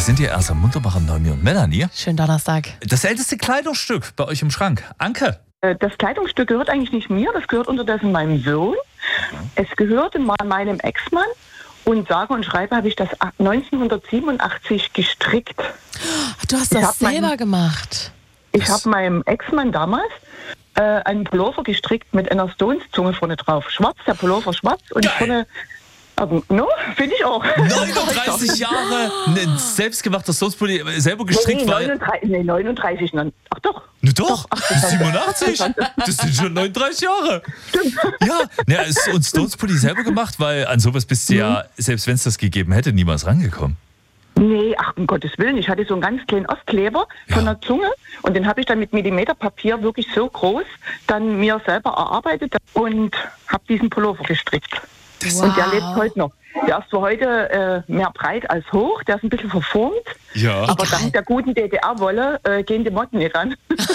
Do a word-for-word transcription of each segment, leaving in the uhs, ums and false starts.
Wir sind hier erst am Munterbach, Naomi und Melanie. Schönen Donnerstag. Das älteste Kleidungsstück bei euch im Schrank. Anke. Das Kleidungsstück gehört eigentlich nicht mir, das gehört unterdessen meinem Sohn. Es gehörte mal meinem Ex-Mann und sage und schreibe, habe ich das neunzehnhundertsiebenundachtzig gestrickt. Du hast das selber mein, gemacht. Ich habe meinem Ex-Mann damals äh, einen Pullover gestrickt mit einer Stones-Zunge vorne drauf. Schwarz, der Pullover schwarz und Geil. vorne... Also, no, finde ich auch. neununddreißig Jahre, ein selbstgemachter Stones-Pulli, selber gestrickt. Nee, neununddreißig, nee, neununddreißig, ach doch. Ne, doch, doch ach, siebenundachtzig, das sind schon neununddreißig Jahre. Stimmt. Ja, ja, und Stones-Pulli selber gemacht, weil an sowas bist du mhm. ja, selbst wenn es das gegeben hätte, niemals rangekommen. Nee, ach um Gottes Willen, ich hatte so einen ganz kleinen Ostkleber ja. von der Zunge und den habe ich dann mit Millimeterpapier wirklich so groß dann mir selber erarbeitet und habe diesen Pullover gestrickt. Wow. Und der lebt heute noch. Der ist zwar heute äh, mehr breit als hoch, der ist ein bisschen verformt, ja. aber dank der guten D D R-Wolle äh, gehen die Motten nicht ran.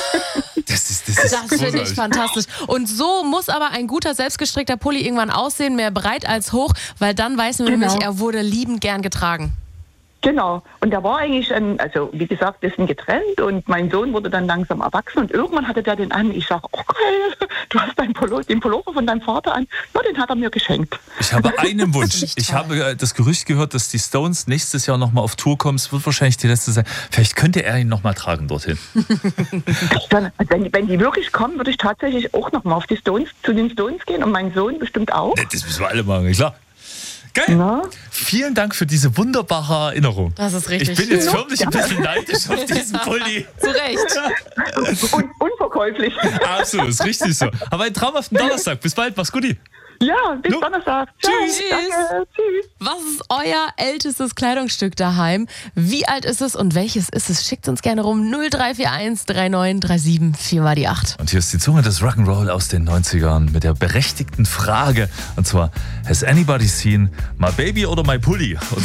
Das ist, das ist das finde ich fantastisch. Und so muss aber ein guter selbstgestrickter Pulli irgendwann aussehen, mehr breit als hoch, weil dann weiß man genau. nämlich, er wurde liebend gern getragen. Genau. Und der war eigentlich, ein, also wie gesagt, ein bisschen getrennt und mein Sohn wurde dann langsam erwachsen und irgendwann hatte der den an. Ich sage, oh geil, du hast deinen Pullover, den Pullover von deinem Vater an. Ja, den hat er mir geschenkt. Ich habe einen Wunsch. Ich habe das Gerücht gehört, dass die Stones nächstes Jahr nochmal auf Tour kommen. Es wird wahrscheinlich die letzte sein. Vielleicht könnte er ihn nochmal tragen dorthin. Dann, wenn, wenn die wirklich kommen, würde ich tatsächlich auch nochmal auf die Stones, zu den Stones gehen und mein Sohn bestimmt auch. Das müssen wir alle machen, klar. Geil. Na? Vielen Dank für diese wunderbare Erinnerung. Das ist richtig. Ich bin jetzt förmlich ein bisschen neidisch auf diesen Pulli. Zu Recht. Un- unverkäuflich. Absolut, ist richtig so. Aber einen traumhaften Donnerstag. Bis bald, mach's gut. Ja, bis no. Donnerstag. Tschüss. Danke. Tschüss. Was ist euer ältestes Kleidungsstück daheim? Wie alt ist es und welches ist es? Schickt uns gerne rum null drei vier eins drei neun drei sieben vier mal die acht. Und hier ist die Zunge des Rock'n'Roll aus den neunzigern mit der berechtigten Frage. Und zwar, has anybody seen my baby oder my pulli? Und